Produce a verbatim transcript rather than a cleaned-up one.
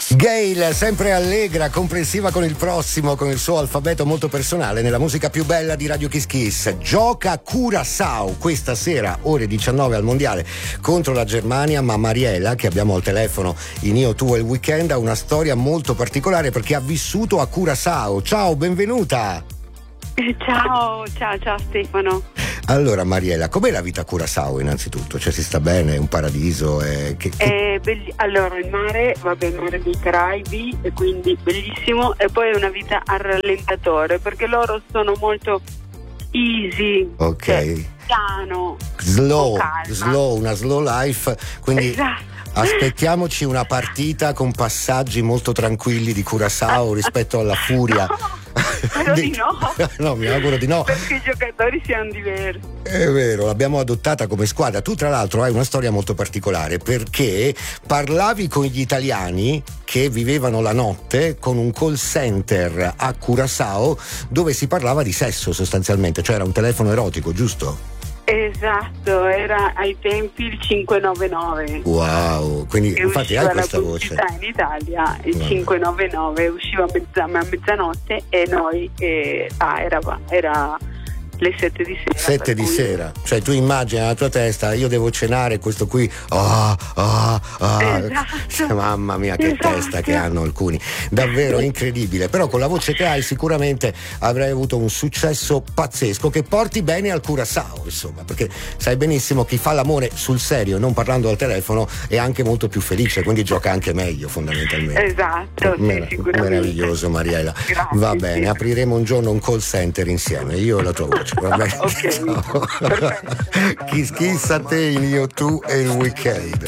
Gayle, sempre allegra, comprensiva con il prossimo, con il suo alfabeto molto personale, nella musica più bella di Radio Kiss Kiss. Gioca Curaçao questa sera, ore diciannove al Mondiale, contro la Germania, ma Mariela, che abbiamo al telefono in Io, Tu e il Weekend, ha una storia molto particolare perché ha vissuto a Curaçao. Ciao, benvenuta! Ciao, ciao, ciao Stefano. Allora Mariela, com'è la vita a Curaçao innanzitutto? Cioè si sta bene, è un paradiso? È... Che, che... È belli... Allora il mare, vabbè, il mare dei Caraibi, e quindi bellissimo, e poi è una vita a rallentatore perché loro sono molto easy, ok, cioè, piano, slow, slow, una slow life, quindi esatto. Aspettiamoci una partita con passaggi molto tranquilli di Curaçao rispetto alla furia. No, spero di no. No, mi auguro di no. Perché i giocatori siano diversi. È vero, l'abbiamo adottata come squadra. Tu tra l'altro hai una storia molto particolare perché parlavi con gli italiani che vivevano la notte con un call center a Curaçao dove si parlava di sesso sostanzialmente, cioè era un telefono erotico, giusto? Esatto, era ai tempi il cinquecentonovantanove. Wow, quindi e infatti hai questa la voce. in Italia il wow. cinquecentonovantanove usciva a, mezza, a mezzanotte e noi eh, ah, era, era le sette di sera. Sette di cui... sera, cioè tu immagini nella tua testa, io devo cenare, questo qui, ah, ah, ah. Esatto. Mamma mia, che Esatto. testa che hanno alcuni, davvero incredibile. Però con la voce che hai sicuramente avrai avuto un successo pazzesco che porti bene al Curaçao, insomma, perché sai benissimo chi fa l'amore sul serio, non parlando al telefono, è anche molto più felice, quindi gioca anche meglio fondamentalmente. Esatto, Mer- sì, sicuramente. Meraviglioso Mariela. Grazie, va bene, sì. apriremo un giorno un call center insieme, io e la tua voce. Va bene. Ok, perfetto. Kiss Kiss a te in Io, Tu e il Weekend.